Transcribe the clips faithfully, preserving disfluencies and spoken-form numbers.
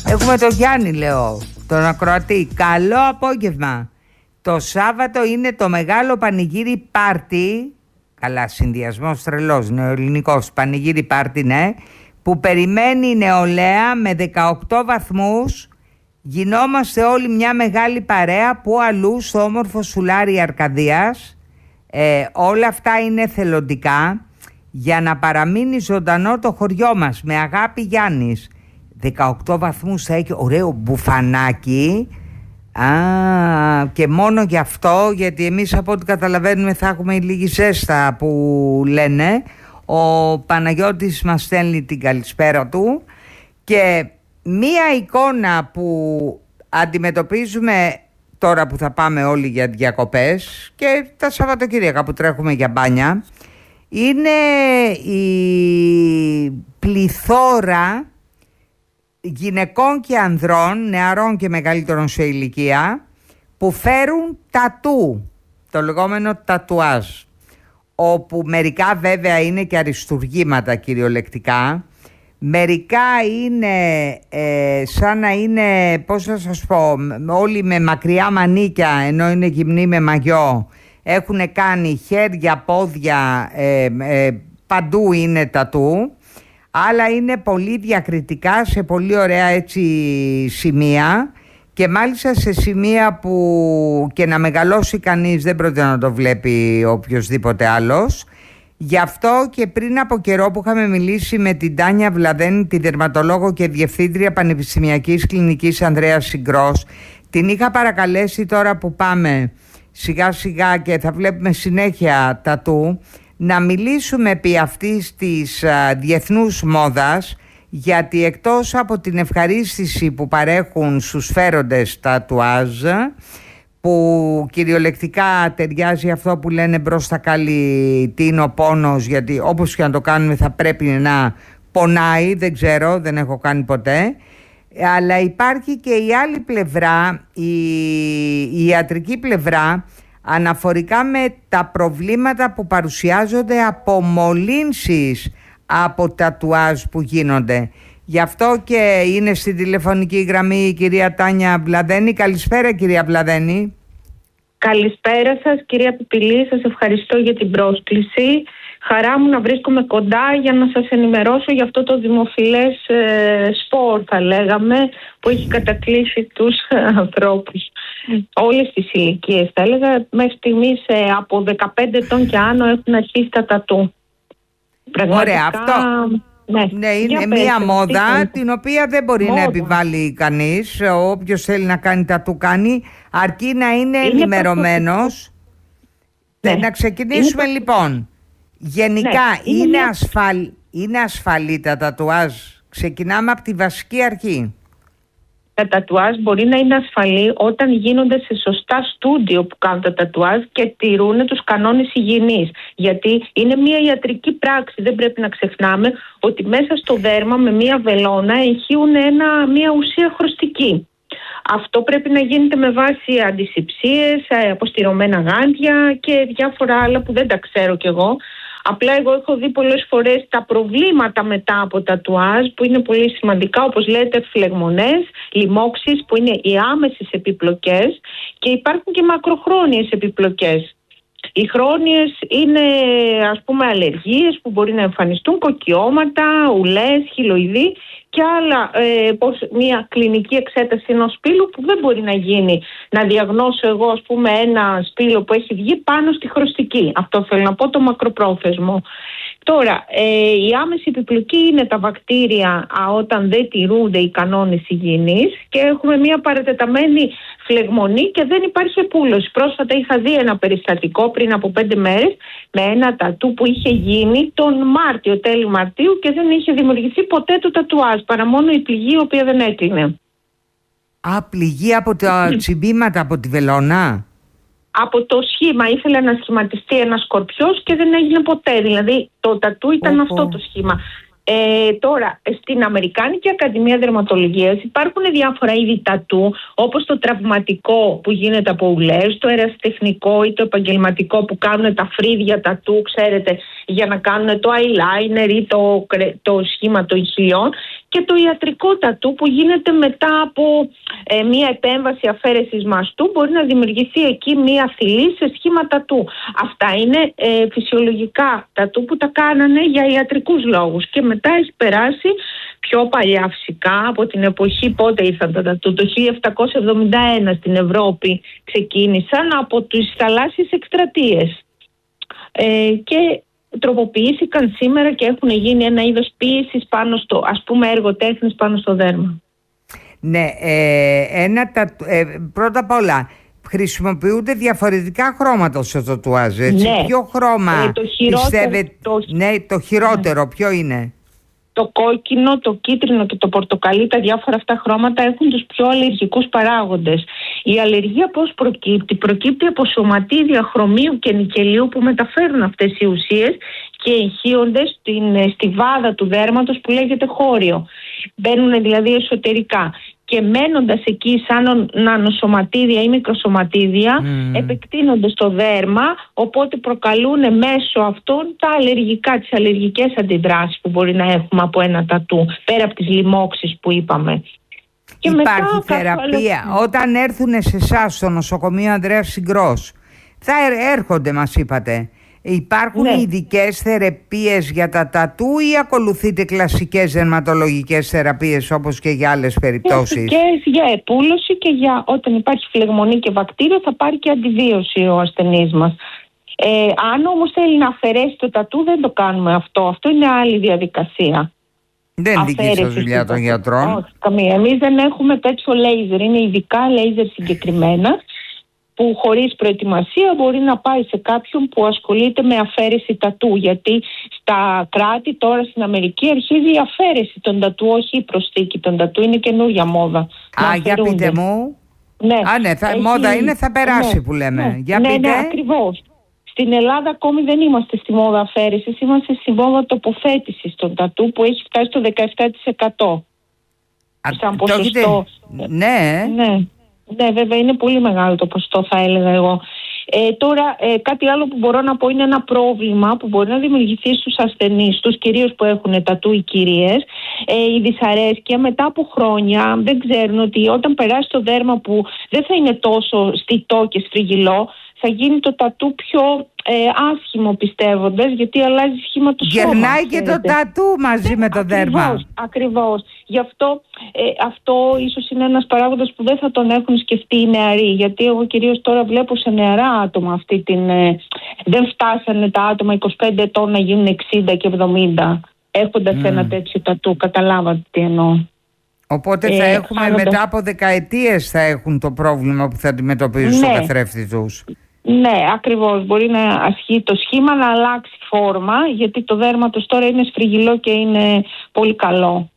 Έχουμε τον Γιάννη, λέω, τον ακροατή. Καλό απόγευμα. Το Σάββατο είναι το μεγάλο πανηγύρι πάρτι. Καλά, συνδυασμός τρελός, νεοελληνικός πανηγύρι πάρτι, ναι. Που περιμένει η νεολαία με δεκαοκτώ βαθμούς. Γινόμαστε όλοι μια μεγάλη παρέα που αλλού στο όμορφο σουλάρι Αρκαδίας. Ε, όλα αυτά είναι θελοντικά για να παραμείνει ζωντανό το χωριό μας. Με αγάπη, Γιάννης. δεκαοκτώ βαθμούς θα έχει ωραίο μπουφανάκι. Α, και μόνο γι' αυτό, γιατί εμείς από ό,τι καταλαβαίνουμε θα έχουμε λίγη ζέστα που λένε. Ο Παναγιώτης μας στέλνει την καλησπέρα του. Και μία εικόνα που αντιμετωπίζουμε τώρα που θα πάμε όλοι για διακοπές και τα Σαββατοκύριακα που τρέχουμε για μπάνια, είναι η πληθώρα γυναικών και ανδρών, νεαρών και μεγαλύτερων σε ηλικία, που φέρουν τατού, το λεγόμενο τατουάζ, όπου μερικά βέβαια είναι και αριστουργήματα κυριολεκτικά, μερικά είναι ε, σαν να είναι, πώς θα σας πω, όλοι με μακριά μανίκια ενώ είναι γυμνοί με μαγιό, έχουν κάνει χέρια, πόδια, ε, ε, παντού είναι τατού. Άλλα είναι πολύ διακριτικά σε πολύ ωραία έτσι σημεία και μάλιστα σε σημεία που και να μεγαλώσει κανείς δεν πρόκειται να το βλέπει οποιοσδήποτε άλλος. Γι' αυτό και πριν από καιρό που είχαμε μιλήσει με την Τάνια Βλαδένη, τη δερματολόγο και διευθύντρια Πανεπιστημιακής Κλινικής Ανδρέας Συγκρός, την είχα παρακαλέσει τώρα που πάμε σιγά σιγά και θα βλέπουμε συνέχεια τατού, να μιλήσουμε επί αυτής της α, διεθνούς μόδας, γιατί εκτός από την ευχαρίστηση που παρέχουν στους φέροντες τατουάζ, που κυριολεκτικά ταιριάζει αυτό που λένε μπρος στα κάλλη τι είναι ο πόνος, γιατί όπως και να το κάνουμε θα πρέπει να πονάει, δεν ξέρω, δεν έχω κάνει ποτέ. Αλλά υπάρχει και η άλλη πλευρά, η, η ιατρική πλευρά, αναφορικά με τα προβλήματα που παρουσιάζονται από μολύνσεις από τατουάζ που γίνονται. Γι' αυτό και είναι στην τηλεφωνική γραμμή η κυρία Τάνια Βλαδένη. Καλησπέρα, κυρία Βλαδένη. Καλησπέρα σας, κυρία Πιπηλή. Σας ευχαριστώ για την πρόσκληση. Χαρά μου να βρίσκομαι κοντά για να σας ενημερώσω για αυτό το δημοφιλές ε, σπορ, θα λέγαμε, που έχει κατακλείσει τους ανθρώπους. Όλες τις ηλικίες, θα έλεγα, μέχρι στιγμής ε, από δεκαπέντε ετών και άνω έχουν αρχίσει τα τατού. Ωραία, αυτό... Ναι, ναι, είναι μία πες, μόδα τι... την οποία δεν μπορεί μόδα. να επιβάλλει κανείς. Όποιος θέλει να κάνει τατού κάνει, αρκεί να είναι, είναι ενημερωμένος. Ναι. Να ξεκινήσουμε είναι... λοιπόν. Γενικά ναι, είναι, είναι, μια... ασφαλ... είναι ασφαλή τα τατουάζ. Ξεκινάμε από τη βασική αρχή. Τα τατουάζ μπορεί να είναι ασφαλή όταν γίνονται σε σωστά στούντιο που κάνουν τα τατουάζ και τηρούν τους κανόνες υγιεινής. Γιατί είναι μια ιατρική πράξη. Δεν πρέπει να ξεχνάμε ότι μέσα στο δέρμα με μια βελόνα ηχείουν ένα, μια ουσία χρωστική. Αυτό πρέπει να γίνεται με βάση αντισηψίες, αποστηρωμένα γάντια και διάφορα άλλα που δεν τα ξέρω κι εγώ. Απλά εγώ έχω δει πολλές φορές τα προβλήματα μετά από τατουάζ που είναι πολύ σημαντικά, όπως λέτε, φλεγμονές, λοιμώξεις που είναι οι άμεσες επιπλοκές και υπάρχουν και μακροχρόνιες επιπλοκές. Οι χρόνιες είναι, ας πούμε, αλλεργίες που μπορεί να εμφανιστούν, κοκκιώματα, ουλές, χυλοειδή και άλλα, ε, πως μια κλινική εξέταση ενός σπήλου που δεν μπορεί να γίνει. Να διαγνώσω εγώ, ας πούμε, ένα σπήλο που έχει βγει πάνω στη χρωστική. Αυτό θέλω να πω, το μακροπρόθεσμο. Τώρα, ε, η άμεση επιπλοκή είναι τα βακτήρια α, όταν δεν τηρούνται οι κανόνες υγιεινής και έχουμε μια παρατεταμένη φλεγμονή και δεν υπάρχει επούλωση. Πρόσφατα είχα δει ένα περιστατικό πριν από πέντε μέρες με ένα τατού που είχε γίνει τον Μάρτιο, τέλη Μαρτίου και δεν είχε δημιουργηθεί ποτέ το τατουάζ, παρά μόνο η πληγή η οποία δεν έκλεινε. Α, πληγή από τα τσιμπήματα από τη βελόνα. Από το σχήμα, ήθελε να σχηματιστεί ένα σκορπιός και δεν έγινε ποτέ. Δηλαδή το τατού ήταν oh, αυτό το σχήμα. Ε, τώρα, στην Αμερικάνικη Ακαδημία Δερματολογίας υπάρχουν διάφορα είδη τατού, όπως το τραυματικό που γίνεται από ουλές, το ερασιτεχνικό ή το επαγγελματικό που κάνουν τα φρύδια τατού, ξέρετε, για να κάνουν το eyeliner ή το, το σχήμα των ηχειών. και το ιατρικό τατού που γίνεται μετά από ε, μία επέμβαση αφαίρεσης μαστού, μπορεί να δημιουργηθεί εκεί μία θηλή σε σχήμα τατού. Αυτά είναι ε, φυσιολογικά τατού που τα κάνανε για ιατρικούς λόγους και μετά έχει περάσει πιο παλιά φυσικά, από την εποχή πότε ήρθαν τα τατού, το χίλια επτακόσια εβδομήντα ένα στην Ευρώπη ξεκίνησαν από τις θαλάσσιες εκστρατείες ε, και τροποποιήθηκαν σήμερα και έχουν γίνει ένα είδος πίεσης πάνω στο, ας πούμε, έργο τέχνης πάνω στο δέρμα. Ναι, ε, ένα τα, ε, πρώτα απ' όλα χρησιμοποιούνται διαφορετικά χρώματα στο τατουάζ, έτσι. Ναι. Ποιο χρώμα ε, το πιστεύετε, το... ναι, το χειρότερο, ναι. Ποιο είναι? Το κόκκινο, το κίτρινο και το πορτοκαλί, τα διάφορα αυτά χρώματα έχουν τους πιο αλλεργικούς παράγοντες. Η αλλεργία πώς προκύπτει? Προκύπτει από σωματίδια χρωμίου και νικελίου που μεταφέρουν αυτές οι ουσίες και εγχύονται στην στιβάδα του δέρματος που λέγεται χώριο. Μπαίνουν δηλαδή εσωτερικά και μένοντας εκεί σαν νανοσωματίδια ή μικροσωματίδια mm. επεκτείνονται στο δέρμα, οπότε προκαλούν μέσω αυτών τα αλλεργικά, τις αλλεργικές αντιδράσεις που μπορεί να έχουμε από ένα τατού, πέρα από τις λοιμώξεις που είπαμε. Και υπάρχει μετά, θεραπεία άλλο... όταν έρθουν σε εσάς στο νοσοκομείο Ανδρέας Συγκρός, θα έρχονται μας είπατε, υπάρχουν ναι. ειδικές θεραπείες για τα τατού ή ακολουθείτε κλασικές δερματολογικές θεραπείες όπως και για άλλες περιπτώσεις? Και για επούλωση και για όταν υπάρχει φλεγμονή και βακτήριο θα πάρει και αντιβίωση ο ασθενής μας. Ε, αν όμως θέλει να αφαιρέσει το τατού δεν το κάνουμε αυτό. Αυτό είναι άλλη διαδικασία. Δεν δική σας δουλειά των γιατρών? Όχι, καμία. Εμείς δεν έχουμε τέτοιο λέιζερ. Είναι ειδικά λέιζερ συγκεκριμένα που χωρίς προετοιμασία μπορεί να πάει σε κάποιον που ασχολείται με αφαίρεση τατού. Γιατί στα κράτη τώρα στην Αμερική αρχίζει η αφαίρεση των τατού, όχι η προσθήκη των τατού. Είναι καινούργια μόδα. Α, για πείτε μου. Ναι. Α, ναι, θα, έχει... μόδα είναι, θα περάσει ναι, που λέμε. Ναι, για ναι, πείτε. Ναι, ακριβώς. Στην Ελλάδα ακόμη δεν είμαστε στη μόδα αφαίρεσης, είμαστε στη μόδα τοποθέτησης των τατού που έχει φτάσει στο δεκαεπτά τοις εκατό. Α, σαν ποσοστό. Ναι. ναι. Ναι, βέβαια είναι πολύ μεγάλο το ποσοστό θα έλεγα εγώ. Ε, τώρα ε, κάτι άλλο που μπορώ να πω είναι ένα πρόβλημα που μπορεί να δημιουργηθεί στους ασθενείς τους, κυρίως που έχουν τατού οι κυρίες, ε, η δυσαρέσκεια μετά από χρόνια. Δεν ξέρουν ότι όταν περάσει το δέρμα που δεν θα είναι τόσο στιτό και σφριγγυλό, θα γίνει το τατού πιο ε, άσχημο πιστεύοντας, γιατί αλλάζει σχήμα του σώμα. Γερνάει και το τατού μαζί με το ακριβώς, δέρμα. Ακριβώς. Γι' αυτό ε, αυτό ίσως είναι ένας παράγοντας που δεν θα τον έχουν σκεφτεί οι νεαροί. Γιατί εγώ κυρίως τώρα βλέπω σε νεαρά άτομα αυτή την... Ε, δεν φτάσανε τα άτομα είκοσι πέντε ετών να γίνουν εξήντα και εβδομήντα έχοντας mm. ένα τέτοιο τατού. Καταλάβατε τι εννοώ. Οπότε θα ε, έχουμε άνοντα. μετά από δεκαετίες θα έχουν το πρόβλημα που θα αντιμετωπίζουν ναι. στο καθρέφτη τους. Ναι, ακριβώς. Μπορεί να ασχεί το σχήμα, να αλλάξει φόρμα, γιατί το δέρμα τους τώρα είναι σφριγγυλό και είναι πολύ καλό.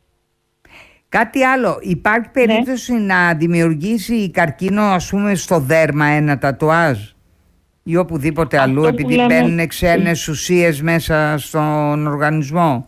Κάτι άλλο, υπάρχει περίπτωση ναι. να δημιουργήσει καρκίνο ας πούμε στο δέρμα ένα τατουάζ ή οπουδήποτε αυτό αλλού επειδή λέμε... μπαίνουν ξένες ουσίες μέσα στον οργανισμό?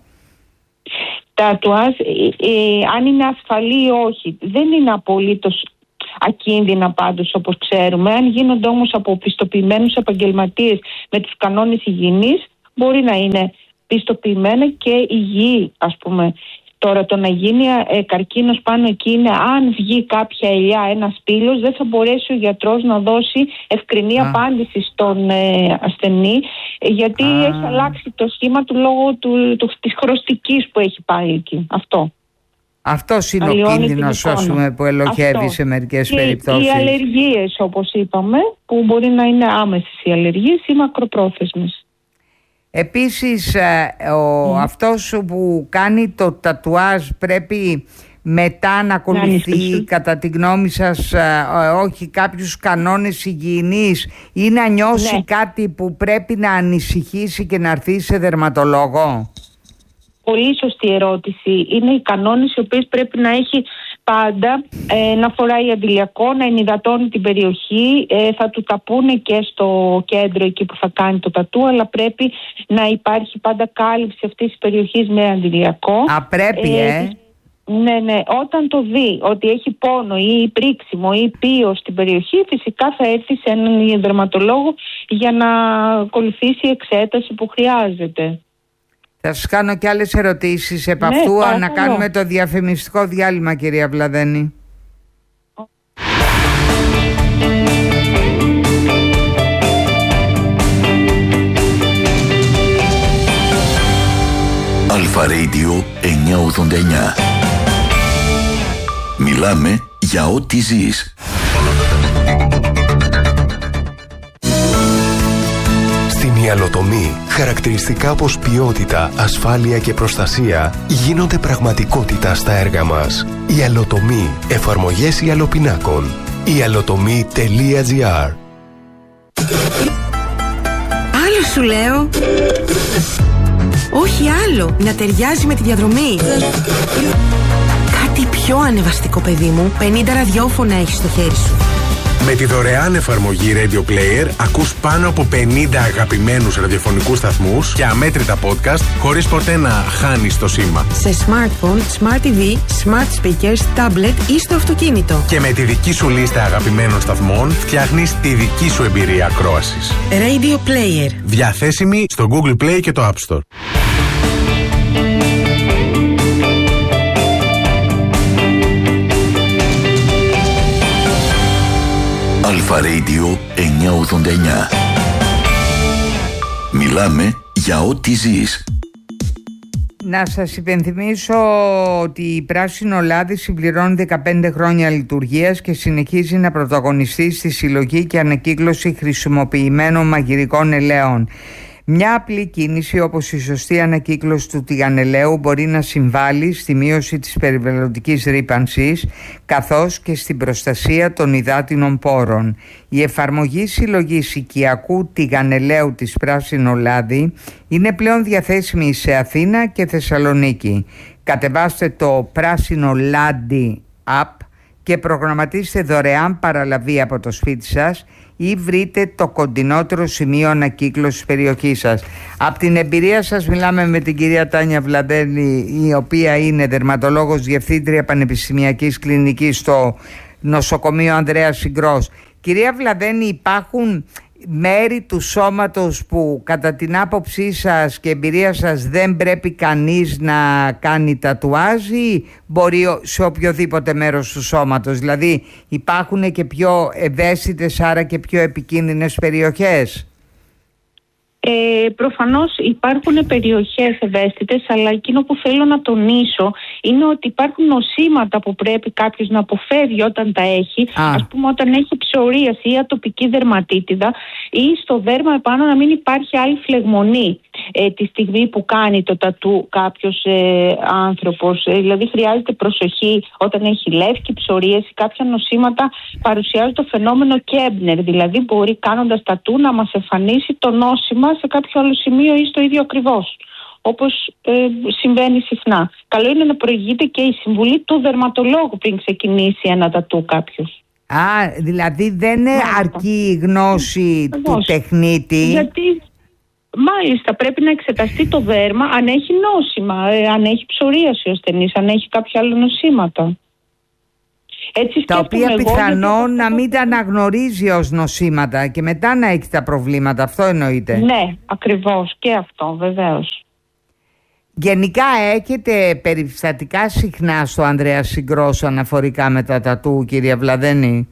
Τα τατουάζ, ε, ε, αν είναι ασφαλή ή όχι, δεν είναι απολύτως ακίνδυνα πάντως όπως ξέρουμε. Αν γίνονται όμως από πιστοποιημένους επαγγελματίες με τους κανόνες υγιεινής, μπορεί να είναι πιστοποιημένα και υγιή, ας πούμε. Τώρα το να γίνει ε, καρκίνος πάνω εκεί είναι αν βγει κάποια ελιά, ένα σπήλος, δεν θα μπορέσει ο γιατρός να δώσει ευκρινή Α. απάντηση στον ε, ασθενή, γιατί Α. έχει αλλάξει το σχήμα του λόγω του, του, της χρωστικής που έχει πάει εκεί. Αυτό. Αυτός είναι ο κίνδυνος που ελοχεύει Αυτό. σε μερικές και περιπτώσεις. Οι αλλεργίες όπως είπαμε, που μπορεί να είναι άμεσες οι αλλεργίες ή μακροπρόθεσμες. Επίσης ο, mm. αυτός που κάνει το τατουάζ πρέπει μετά να ακολουθεί να κατά τη γνώμη σας όχι κάποιους κανόνες υγιεινής ή να νιώσει ναι. κάτι που πρέπει να ανησυχήσει και να έρθει σε δερματολόγο? Πολύ σωστή ερώτηση. Είναι οι κανόνες οι οποίες πρέπει να έχει πάντα, ε, να φοράει αντιλιακό, να ενυδατώνει την περιοχή, ε, θα του τα πούνε και στο κέντρο εκεί που θα κάνει το τατού, αλλά πρέπει να υπάρχει πάντα κάλυψη αυτής της περιοχής με αντιλιακό. Α, πρέπει, ε! ε. Ναι, ναι. Όταν το δει ότι έχει πόνο ή πρίξιμο ή πίο στην περιοχή, φυσικά θα έρθει σε έναν δερματολόγο για να ακολουθήσει η εξέταση που χρειάζεται. Θα σας κάνω και άλλες ερωτήσεις επ' Ναι, αυτού, παρακαλώ. να κάνουμε το διαφημιστικό διάλειμμα, κυρία Βλαδένη. Αλφα Radio εννιακόσια ογδόντα εννιά. Μιλάμε για ό,τι ζεις. Στην ιαλοτομή, χαρακτηριστικά όπως ποιότητα, ασφάλεια και προστασία γίνονται πραγματικότητα στα έργα μας. Ιαλοτομή, εφαρμογές ιαλοπινάκων. ιαλοτομή τελεία τζι άρ. Άλλο σου λέω. Όχι άλλο, να ταιριάζει με τη διαδρομή. Κάτι πιο ανεβαστικό, παιδί μου. πενήντα ραδιόφωνα έχεις στο χέρι σου. Με τη δωρεάν εφαρμογή Radio Player ακούς πάνω από πενήντα αγαπημένους ραδιοφωνικούς σταθμούς και αμέτρητα podcast χωρίς ποτέ να χάνεις το σήμα. Σε smartphone, smart τι βι, smart speakers, tablet ή στο αυτοκίνητο. Και με τη δική σου λίστα αγαπημένων σταθμών φτιάχνεις τη δική σου εμπειρία ακρόασης. Radio Player. Διαθέσιμη στο Google Play και το App Store. Αλφα Radio εννιακόσια ογδόντα εννιά. Μιλάμε για ό,τι ζεις. Να σας υπενθυμίσω ότι η Πράσινο Λάδι συμπληρώνει δεκαπέντε χρόνια λειτουργίας και συνεχίζει να πρωταγωνιστεί στη συλλογή και ανακύκλωση χρησιμοποιημένων μαγειρικών ελαίων. Μια απλή κίνηση όπως η σωστή ανακύκλωση του τηγανελαίου μπορεί να συμβάλλει στη μείωση της περιβαλλοντικής ρύπανσης καθώς και στην προστασία των υδάτινων πόρων. Η εφαρμογή συλλογής οικιακού τηγανελαίου της Πράσινο Λάδι είναι πλέον διαθέσιμη σε Αθήνα και Θεσσαλονίκη. Κατεβάστε το Πράσινο Λάδι app και προγραμματίστε δωρεάν παραλαβή από το σπίτι σας ή βρείτε το κοντινότερο σημείο ανακύκλωσης περιοχής σας. Από την εμπειρία σας μιλάμε με την κυρία Τάνια Βλαδένη, η οποία είναι δερματολόγος, διευθύντρια πανεπιστημιακής κλινικής στο νοσοκομείο Ανδρέας Συγκρός. Κυρία Βλαδένη, υπάρχουν μέρη του σώματος που κατά την άποψή σας και εμπειρία σας δεν πρέπει κανείς να κάνει τατουάζ ή μπορεί σε οποιοδήποτε μέρος του σώματος? Δηλαδή υπάρχουν και πιο ευαίσθητες, άρα και πιο επικίνδυνες περιοχές? Ε, προφανώς υπάρχουν περιοχές ευαίσθητες, αλλά εκείνο που θέλω να τονίσω είναι ότι υπάρχουν νοσήματα που πρέπει κάποιος να αποφεύγει όταν τα έχει. Α. Ας πούμε, όταν έχει ψωρίαση ή ατοπική δερματίτιδα, ή στο δέρμα επάνω να μην υπάρχει άλλη φλεγμονή ε, τη στιγμή που κάνει το τατού κάποιος ε, άνθρωπος. Ε, δηλαδή χρειάζεται προσοχή όταν έχει λεύκη, ψωρίαση. Κάποια νοσήματα παρουσιάζουν το φαινόμενο Κέμπνερ, δηλαδή μπορεί κάνοντας τατού να μας εμφανίσει το νόσημα σε κάποιο άλλο σημείο ή στο ίδιο ακριβώς, όπως ε, συμβαίνει συχνά. Καλό είναι να προηγείται και η συμβουλή του δερματολόγου πριν ξεκινήσει ένα τατού κάποιος. Α, δηλαδή δεν είναι αρκεί η γνώση του Βεβαίως. τεχνίτη? Γιατί μάλιστα πρέπει να εξεταστεί το δέρμα αν έχει νόσημα, ε, αν έχει ψωρίαση ο ασθενής, αν έχει κάποια άλλα νοσήματα. Έτσι Τα οποία εγώ, πιθανόν γιατί... να μην τα αναγνωρίζει ως νοσήματα και μετά να έχει τα προβλήματα. Αυτό εννοείται? Ναι, ακριβώς, και αυτό βεβαίως. Γενικά έχετε περιστατικά συχνά στο Ανδρέα Συγκρός αναφορικά με τα τατού, κυρία Βλαδένη?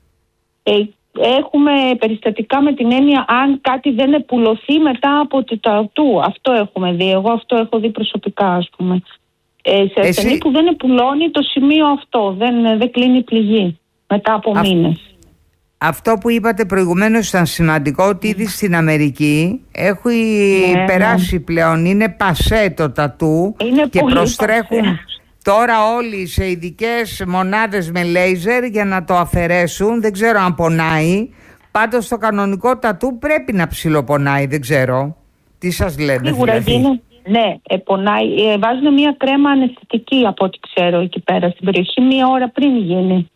Ε, έχουμε περιστατικά με την έννοια αν κάτι δεν επουλωθεί μετά από το τατού. Αυτό έχουμε δει. Εγώ αυτό έχω δει προσωπικά, ας πούμε. Ε, σε ασθενή που δεν επουλώνει το σημείο αυτό, δεν, δεν κλείνει πληγή μετά από Α... μήνες. Αυτό που είπατε προηγουμένως ήταν σημαντικό, ότι ήδη στην Αμερική έχει ναι, περάσει ναι. πλέον, είναι πασέ το τατού είναι και προστρέχουν πασέ. Τώρα όλοι σε ειδικές μονάδες με λέιζερ για να το αφαιρέσουν. Δεν ξέρω αν πονάει. Πάντως το κανονικό τατού πρέπει να ψιλοπονάει, δεν ξέρω. Τι σας λένε? Σίγουρα δηλαδή? γίνει. Ναι, ε, πονάει. Ε, βάζουν μια κρέμα αναισθητική από ό,τι ξέρω εκεί πέρα στην περιοχή μία ώρα πριν γίνει.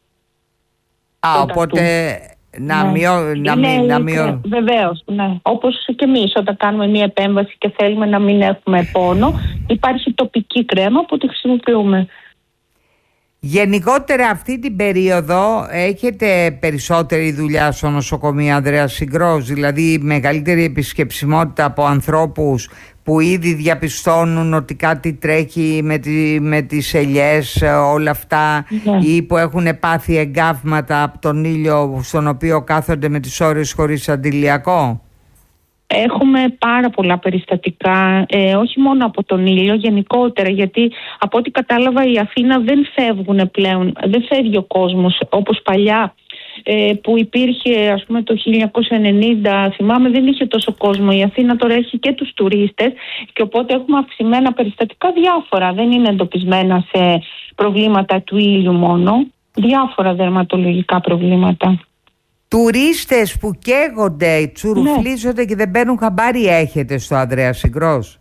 Α, οπότε να ναι. μειώ... Να είναι, μην, να μειώ... Βεβαίως, ναι. Όπως και εμείς όταν κάνουμε μια επέμβαση και θέλουμε να μην έχουμε πόνο, υπάρχει τοπική κρέμα που τη χρησιμοποιούμε. Γενικότερα αυτή την περίοδο έχετε περισσότερη δουλειά στο νοσοκομείο Ανδρέας Συγκρός, δηλαδή μεγαλύτερη επισκεψιμότητα από ανθρώπους που ήδη διαπιστώνουν ότι κάτι τρέχει με, τη, με τις ελιές, όλα αυτά, ναι. ή που έχουν πάθει εγκάβματα από τον ήλιο στον οποίο κάθονται με τις ώρες χωρίς αντιλιακό. Έχουμε πάρα πολλά περιστατικά, ε, όχι μόνο από τον ήλιο, γενικότερα, γιατί από ό,τι κατάλαβα η Αθήνα δεν φεύγουν πλέον, δεν φεύγει ο κόσμος όπως παλιά, ε, που υπήρχε ας πούμε το χίλια εννιακόσια ενενήντα, θυμάμαι δεν είχε τόσο κόσμο. Η Αθήνα τώρα έχει και τους τουρίστες και οπότε έχουμε αυξημένα περιστατικά διάφορα, δεν είναι εντοπισμένα σε προβλήματα του ήλιου μόνο, διάφορα δερματολογικά προβλήματα. Τουρίστες που καίγονται, τσουρουφλίζονται, ναι. και δεν παίρνουν χαμπάρι έχετε στο Ανδρέα Συγκρός?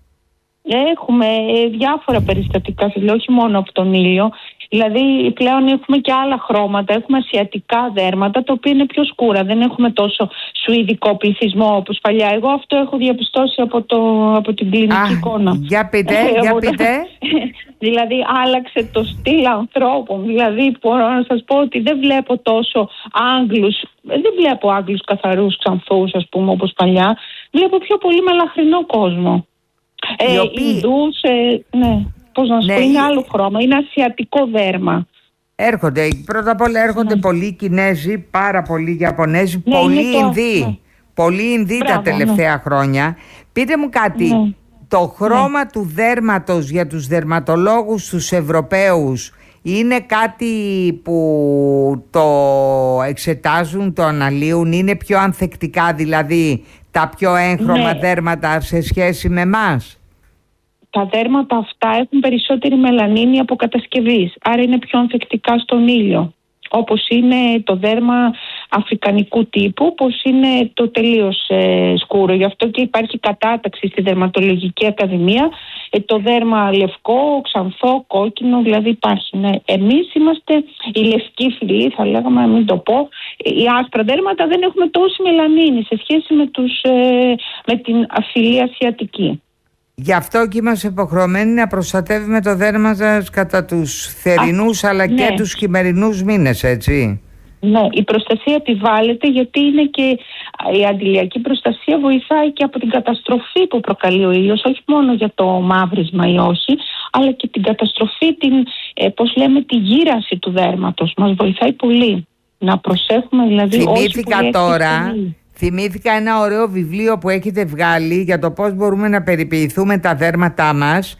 Έχουμε διάφορα περιστατικά, όχι μόνο από τον ήλιο. Δηλαδή πλέον έχουμε και άλλα χρώματα, έχουμε ασιατικά δέρματα τα οποία είναι πιο σκούρα, δεν έχουμε τόσο σουηδικό πληθυσμό όπως παλιά. Εγώ αυτό έχω διαπιστώσει από, το, από την κλινική Α, εικόνα. Για πείτε, για πείτε. Δηλαδή άλλαξε το στυλ ανθρώπων, δηλαδή μπορώ να σας πω ότι δεν βλέπω τόσο Άγγλους, δεν βλέπω Άγγλους καθαρούς ξανθούς ας πούμε όπως παλιά, βλέπω πιο πολύ μελαχρινό κόσμο. Ε, οποίοι... Ινδούς, ε, ναι, πώς να σου ναι, πω, είναι άλλο χρώμα, είναι ασιατικό δέρμα. Έρχονται, πρώτα απ' όλα έρχονται ναι. πολλοί Κινέζοι, πάρα πολλοί Ιαπωνέζοι, ναι, πολλοί Ινδοί, ναι. πολλοί Ινδοί τα τελευταία ναι. χρόνια. Πείτε μου κάτι, ναι. το χρώμα ναι. του δέρματος για τους δερματολόγους τους Ευρωπαίους είναι κάτι που το εξετάζουν, το αναλύουν, είναι πιο ανθεκτικά δηλαδή τα πιο έγχρωμα ναι. δέρματα σε σχέση με εμάς? Τα δέρματα αυτά έχουν περισσότερη μελανίνη από κατασκευής, άρα είναι πιο ανθεκτικά στον ήλιο. Όπως είναι το δέρμα αφρικανικού τύπου, όπως είναι το τελείως ε, σκούρο. Γι' αυτό και υπάρχει κατάταξη στη Δερματολογική Ακαδημία. Ε, το δέρμα λευκό, ξανθό, κόκκινο, δηλαδή υπάρχει. Ναι. Εμείς είμαστε οι λευκοί φυλοί, θα λέγαμε, μην το πω. Οι άσπρα δέρματα δεν έχουμε τόση μελανίνη σε σχέση με, τους, ε, με την φυλή ασιατική. Γι' αυτό και είμαστε υποχρεωμένοι να προστατεύουμε το δέρμα σας κατά τους θερινούς Α, αλλά ναι. και τους χειμερινούς μήνες, έτσι. Ναι, η προστασία επιβάλλεται γιατί είναι και η αντιλιακή προστασία βοηθάει και από την καταστροφή που προκαλεί ο ήλιος, όχι μόνο για το μαύρισμα ή όχι, αλλά και την καταστροφή, την, ε, πώς λέμε, τη γύραση του δέρματος. Μας βοηθάει πολύ να προσέχουμε δηλαδή. Θυμήθηκα τώρα... Θυμήθηκα ένα ωραίο βιβλίο που έχετε βγάλει για το πώς μπορούμε να περιποιηθούμε τα δέρματά μας,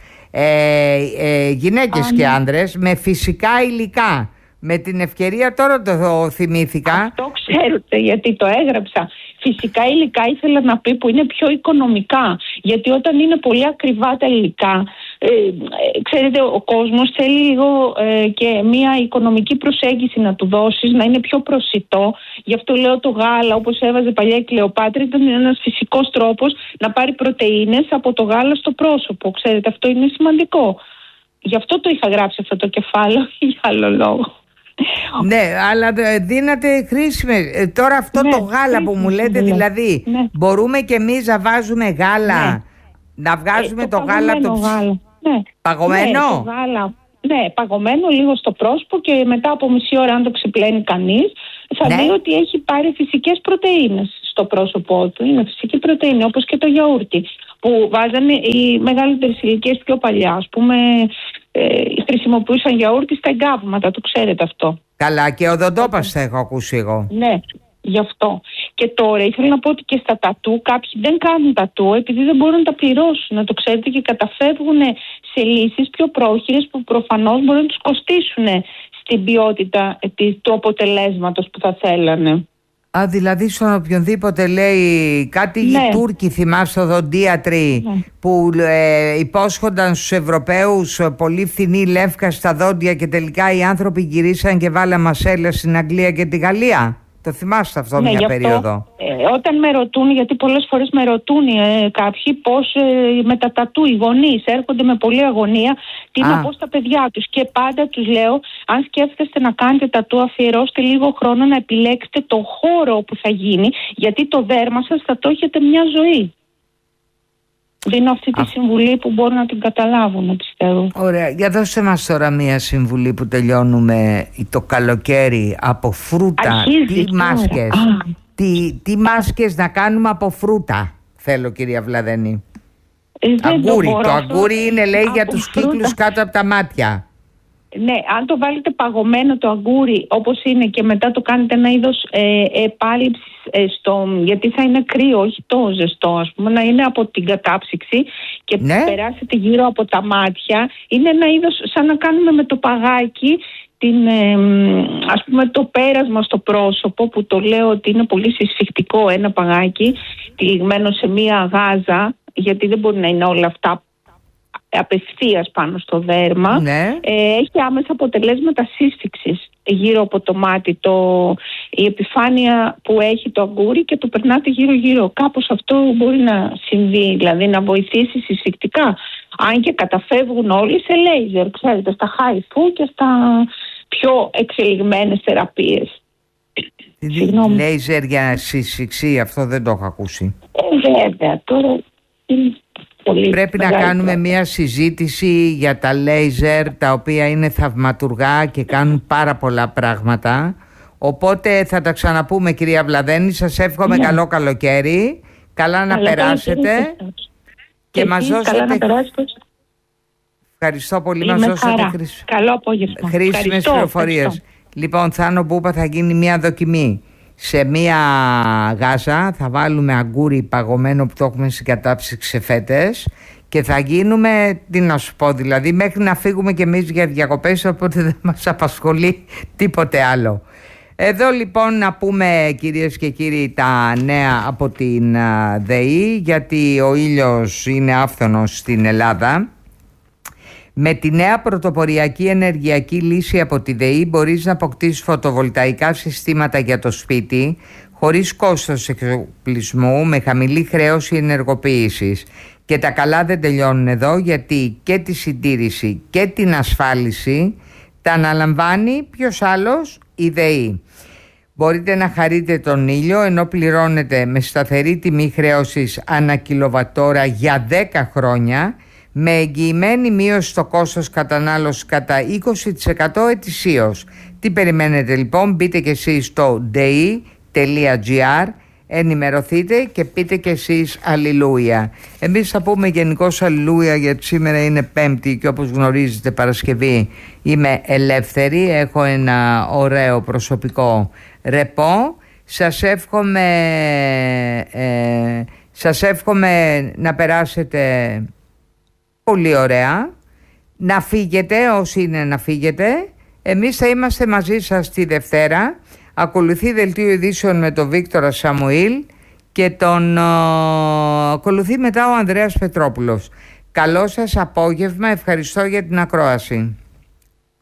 ε, ε, γυναίκες Α, και άνδρες, με φυσικά υλικά. Με την ευκαιρία τώρα το θυμήθηκα. Αυτό ξέρετε γιατί το έγραψα. Φυσικά υλικά ήθελα να πει που είναι πιο οικονομικά. Γιατί όταν είναι πολύ ακριβά τα υλικά, ε, ξέρετε, ο κόσμος θέλει λίγο ε, και μια οικονομική προσέγγιση να του δώσεις, να είναι πιο προσιτό. Γι' αυτό λέω το γάλα, όπως έβαζε παλιά η Κλεοπάτρα, ήταν ένας φυσικός τρόπος να πάρει πρωτεΐνες από το γάλα στο πρόσωπο. Ξέρετε, αυτό είναι σημαντικό. Γι' αυτό το είχα γράψει αυτό το κεφάλαιο, για άλλο λόγο. Ναι, αλλά δίνατε χρήσιμες. Ε, τώρα αυτό ναι, το γάλα που μου λέτε, δηλαδή, ναι. μπορούμε και εμείς να βάζουμε γάλα, ναι. να βγάζουμε ε, το, το γάλα από το γάλα. Ναι. Παγωμένο. Ναι, το γάλα. Ναι, παγωμένο λίγο στο πρόσωπο και μετά από μισή ώρα αν το ξεπλένει κανείς θα ναι. δει ότι έχει πάρει φυσικές πρωτεΐνες στο πρόσωπό του. Είναι φυσική πρωτεΐνη, όπως και το γιαούρτι που βάζανε οι μεγαλύτερες ηλικίες πιο παλιά. Ας πούμε, ε, χρησιμοποιούσαν γιαούρτι στα εγκάβματα, το ξέρετε αυτό. Καλά, και οδοντόπαστα έχω ακούσει εγώ. Ναι, γι' αυτό. Και τώρα ήθελα να πω ότι και στα τατού κάποιοι δεν κάνουν τατού επειδή δεν μπορούν να τα πληρώσουν. Να το ξέρετε, και καταφεύγουν σε λύσεις πιο πρόχειρες που προφανώς μπορεί να τους κοστίσουν στην ποιότητα του αποτελέσματος που θα θέλανε. Α, δηλαδή στον οποιονδήποτε λέει κάτι, ναι. οι Τούρκοι, θυμάστε, οδοντίατροι, ναι. που ε, υπόσχονταν στους Ευρωπαίους πολύ φθηνή λεύκα στα δόντια και τελικά οι άνθρωποι γυρίσαν και βάλαν μασέλα στην Αγγλία και τη Γαλλία. Το θυμάστε αυτό, ναι, μια περίοδο? Ε, όταν με ρωτούν, γιατί πολλές φορές με ρωτούν ε, κάποιοι πώς ε, με τα τατού οι γονείς έρχονται με πολλή αγωνία τι να πω στα παιδιά τους, και πάντα τους λέω, αν σκέφτεστε να κάνετε τατού, αφιερώστε λίγο χρόνο να επιλέξετε το χώρο όπου θα γίνει, γιατί το δέρμα σας θα το έχετε μια ζωή. Δίνω αυτή τη Α... συμβουλή που μπορούν να την καταλάβουν, πιστεύω. Ωραία, για δώστε μας τώρα μία συμβουλή που τελειώνουμε το καλοκαίρι από φρούτα. Αρχίζει τι μάσκες, τι, τι μάσκες να κάνουμε από φρούτα, θέλω κυρία Βλαδένη. Ε, αγκούρι, το, το αγκούρι είναι λέει για τους φρούτα. κύκλους κάτω από τα μάτια. Ναι, αν το βάλετε παγωμένο το αγκούρι όπως είναι και μετά το κάνετε ένα είδος ε, επάλυψης ε, στο, γιατί θα είναι κρύο, όχι το ζεστό, ας πούμε, να είναι από την κατάψυξη και ναι. περάσετε γύρω από τα μάτια, είναι ένα είδος σαν να κάνουμε με το παγάκι την, ε, ας πούμε, το πέρασμα στο πρόσωπο, που το λέω ότι είναι πολύ συσφιχτικό ένα παγάκι τυλιγμένο σε μία γάζα, γιατί δεν μπορεί να είναι όλα αυτά απευθείας πάνω στο δέρμα. Ναι. Ε, έχει άμεσα αποτελέσματα σύσφυξης γύρω από το μάτι, το, η επιφάνεια που έχει το αγκούρι, και το περνάτε γύρω γύρω. Κάπως αυτό μπορεί να συμβεί, δηλαδή να βοηθήσει συσφυκτικά, αν και καταφεύγουν όλοι σε λέιζερ, ξέρετε, στα χάιφου και στα πιο εξελιγμένες θεραπείες. Λέιζερ για συσφυξή, αυτό δεν το έχω ακούσει. Ε, βέβαια, τώρα είναι πολύ πρέπει να κάνουμε πράγμα. Μια συζήτηση για τα λέιζερ, τα οποία είναι θαυματουργά και κάνουν πάρα πολλά πράγματα. Οπότε θα τα ξαναπούμε κυρία Βλαδένη. Σας εύχομαι ναι. καλό καλοκαίρι. Καλά να καλό περάσετε καλοκαίρι. Και, και μας δώσετε... Καλά να περάσετε. Ευχαριστώ πολύ. Είμαι μας δώσατε χρήσιμες... Καλό απόγευμα. Χρήσιμες πληροφορίες. Λοιπόν, Θάνο Μπούπα, θα γίνει μια δοκιμή. Σε μία γάζα θα βάλουμε αγκούρι παγωμένο που το έχουμε συγκατάψει σε φέτες και θα γίνουμε, τι να σου πω, δηλαδή μέχρι να φύγουμε κι εμείς για διακοπές, οπότε δεν μας απασχολεί τίποτε άλλο. Εδώ λοιπόν να πούμε, κυρίες και κύριοι, τα νέα από την ΔΕΗ, γιατί ο ήλιος είναι άφθονος στην Ελλάδα. Με τη νέα πρωτοποριακή ενεργειακή λύση από τη ΔΕΗ μπορείς να αποκτήσεις φωτοβολταϊκά συστήματα για το σπίτι χωρίς κόστος εξοπλισμού, με χαμηλή χρέωση ενεργοποίησης. Και τα καλά δεν τελειώνουν εδώ, γιατί και τη συντήρηση και την ασφάλιση τα αναλαμβάνει ποιος άλλος? Η ΔΕΗ. Μπορείτε να χαρείτε τον ήλιο ενώ πληρώνετε με σταθερή τιμή χρέωσης ανά κιλοβατόρα για δέκα χρόνια, με εγγυημένη μείωση στο κόστος κατανάλωσης κατά είκοσι τοις εκατό ετησίως. Τι περιμένετε λοιπόν? Μπείτε και εσείς στο ντεϊ τελεία τζι άρ, ενημερωθείτε και πείτε και εσείς αλληλούια. Εμείς θα πούμε γενικώς αλληλούια, γιατί σήμερα είναι Πέμπτη και όπως γνωρίζετε Παρασκευή είμαι ελεύθερη, έχω ένα ωραίο προσωπικό ρεπό. Σας εύχομαι, ε, σας εύχομαι να περάσετε πολύ ωραία, να φύγετε όσοι είναι να φύγετε. Εμείς θα είμαστε μαζί σας τη Δευτέρα. Ακολουθεί δελτίο ειδήσεων με τον Βίκτορα Σαμουήλ και τον ο, ακολουθεί μετά ο Ανδρέας Πετρόπουλος. Καλό σας απόγευμα, ευχαριστώ για την ακρόαση.